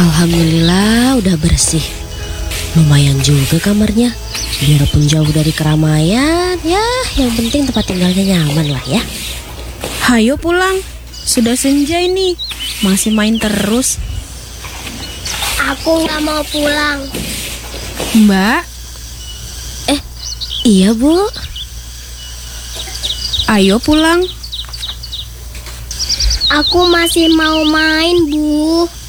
Alhamdulillah udah bersih. Lumayan juga kamarnya. Biarpun jauh dari keramaian, ya yang penting tempat tinggalnya nyaman lah ya. Hayo pulang, sudah senja ini. Masih main terus. Aku nggak mau pulang. Mbak, Iya Bu. ayo pulang. Aku masih mau main, Bu.